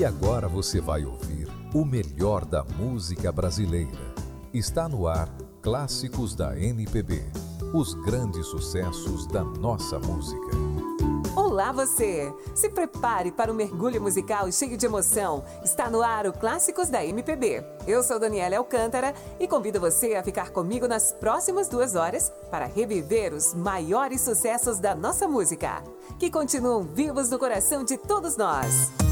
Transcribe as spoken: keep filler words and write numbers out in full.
E agora você vai ouvir o melhor da música brasileira. Está no ar Clássicos da M P B. Os grandes sucessos da nossa música. Olá você! Se prepare para um mergulho musical cheio de emoção. Está no ar o Clássicos da M P B. Eu sou Daniela Alcântara e convido você a ficar comigo nas próximas duas horas para reviver os maiores sucessos da nossa música, que continuam vivos no coração de todos nós.